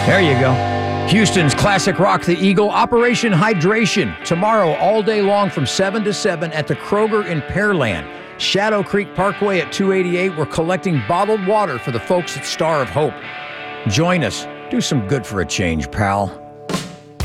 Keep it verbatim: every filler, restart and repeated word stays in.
There you go. Houston's classic rock, The Eagle, Operation Hydration. Tomorrow, all day long from seven to seven at the Kroger in Pearland. Shadow Creek Parkway at two eighty-eight. We're collecting bottled water for the folks at Star of Hope. Join us. Do some good for a change, pal.